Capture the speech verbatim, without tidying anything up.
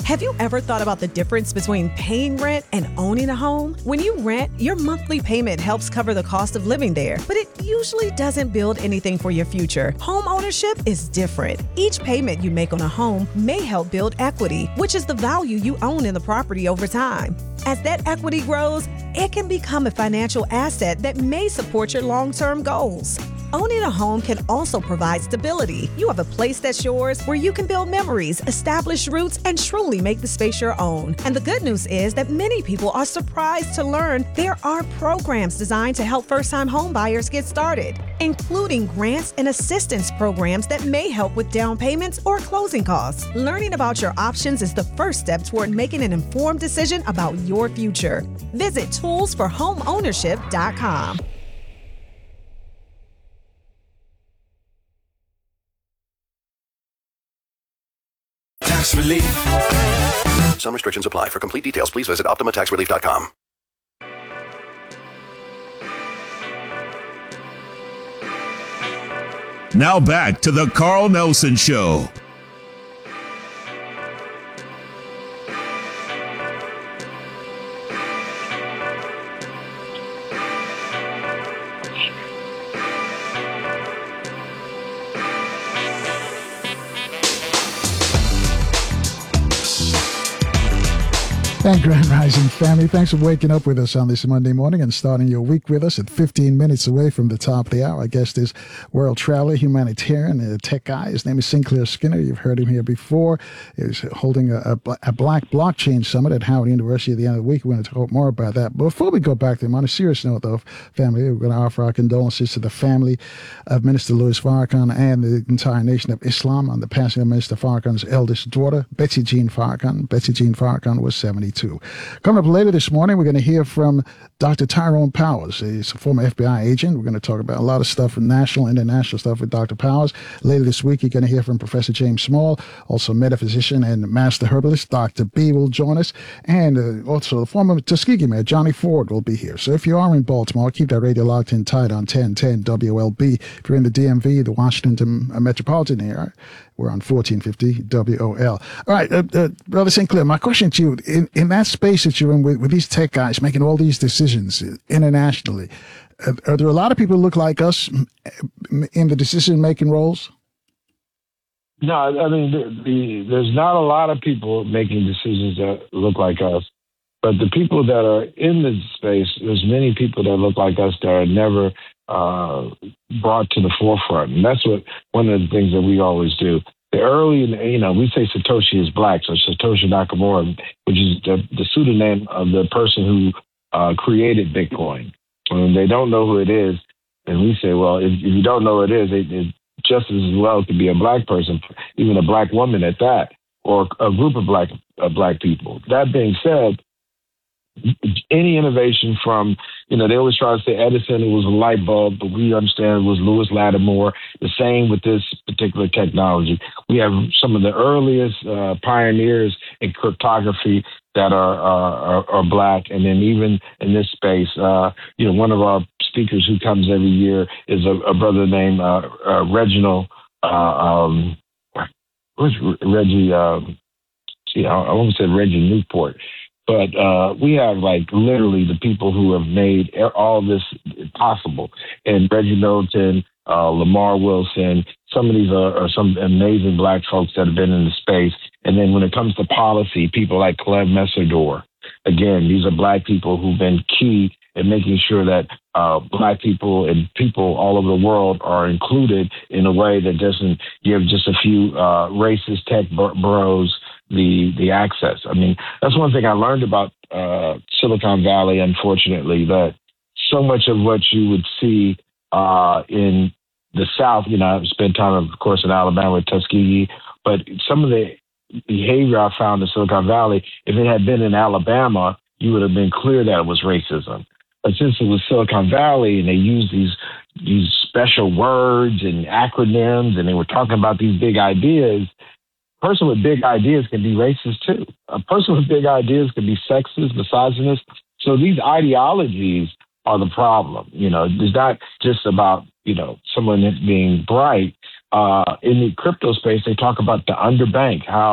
Have you ever thought about the difference between paying rent and owning a home? When you rent, your monthly payment helps cover the cost of living there, but it usually doesn't build anything for your future. Home ownership is different. Each payment you make on a home may help build equity, which is the value you own in the property over time. As that equity grows, it can become a financial asset that may support your long-term goals. Owning a home can also provide stability. You have a place that's yours where you can build memories, establish roots, and truly make the space your own. And the good news is that many people are surprised to learn there are programs designed to help first-time home buyers get started, including grants and assistance programs that may help with down payments or closing costs. Learning about your options is the first step toward making an informed decision about your future. Visit tools for home ownership dot com. Tax relief. Some restrictions apply. For complete details, please visit Optima Tax Relief dot com. Now back to the Carl Nelson Show. And Grand Rising family, thanks for waking up with us on this Monday morning and starting your week with us at fifteen minutes away from the top of the hour. Our guest is world traveler, humanitarian, and a tech guy. His name is Sinclair Skinner. You've heard him here before. He's holding a, a, a Black Blockchain Summit at Howard University at the end of the week. We're going to talk more about that. But before we go back to him, on a serious note, though, family, we're going to offer our condolences to the family of Minister Louis Farrakhan and the entire Nation of Islam on the passing of Minister Farrakhan's eldest daughter, Betsy Jean Farrakhan. Betsy Jean Farrakhan was seventy-two. Coming up later this morning, we're going to hear from Doctor Tyrone Powers. He's a former F B I agent. We're going to talk about a lot of stuff, national, international stuff with Doctor Powers. Later this week, you're going to hear from Professor James Small, also metaphysician and master herbalist. Doctor B will join us. And uh, also the former Tuskegee Mayor, Johnny Ford, will be here. So if you are in Baltimore, keep that radio locked in tight on ten ten W L B. If you're in the D M V, the Washington metropolitan area, we're on fourteen fifty W O L. All right, uh, uh, Brother Sinclair, my question to you, in, in that space that you're in with, with these tech guys making all these decisions internationally, uh, are there a lot of people who look like us in the decision-making roles? No, I mean, the, the, there's not a lot of people making decisions that look like us. But the people that are in the space, there's many people that look like us that are never uh, brought to the forefront. And that's what one of the things that we always do. The early, you know, we say Satoshi is black, so Satoshi Nakamoto, which is the, the pseudonym of the person who uh, created Bitcoin. When they don't know who it is, and we say, well, if, if you don't know who it is, it, it just as well could be a black person, even a black woman at that, or a group of black uh, black people. That being said, any innovation from, you know, they always try to say Edison, it was a light bulb, but we understand it was Lewis Lattimore. The same with this particular technology. We have some of the earliest uh, pioneers in cryptography that are, uh, are are black. And then even in this space, uh, you know, one of our speakers who comes every year is a, a brother named uh, uh, Reginald, uh, um, who's Reggie, um, see, I, I almost said Reggie Newport. But uh, we have, like, literally the people who have made all this possible. And Reggie Middleton, uh, Lamar Wilson, some of these are, are some amazing black folks that have been in the space. And then when it comes to policy, people like Clem Messidor. Again, these are black people who've been key in making sure that uh, black people and people all over the world are included in a way that doesn't give just a few uh, racist tech bros the the access. I mean, that's one thing I learned about uh, Silicon Valley, unfortunately, that so much of what you would see uh, in the South, you know, I've spent time, of course, in Alabama with Tuskegee, but some of the behavior I found in Silicon Valley, if it had been in Alabama, you would have been clear that it was racism. But since it was Silicon Valley and they used these these special words and acronyms and they were talking about these big ideas, a person with big ideas can be racist too. A person with big ideas can be sexist, misogynist. So these ideologies are the problem. You know, it's not just about, you know, someone being bright. Uh, in the crypto space, they talk about the underbank, how